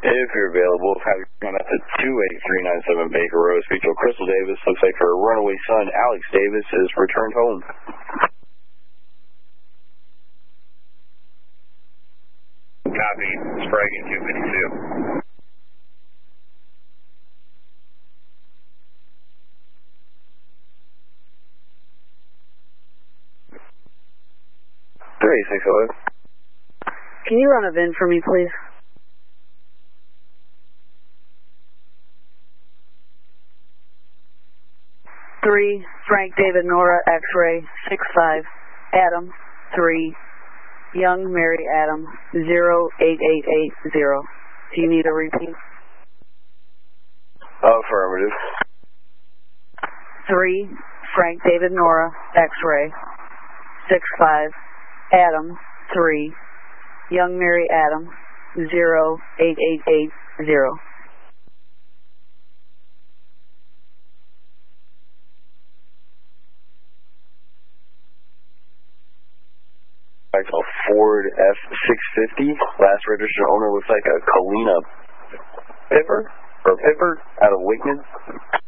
If you're available, have you come out to 28397 Baker Road. Speak to Crystal Davis. Looks like her runaway son, Alex Davis, is returned home. Copy. Sprague 252. 3860. Can you run a VIN for me, please? Three, Frank David Nora X-ray 65 Adam 3 Young Mary Adam 08880. Do you need a repeat? Affirmative. 3, Frank David Nora X-ray 65 Adam 3 Young Mary Adam 08880. A Ford F650. Last registered owner looks like a Kalina Piper out of Wakeman.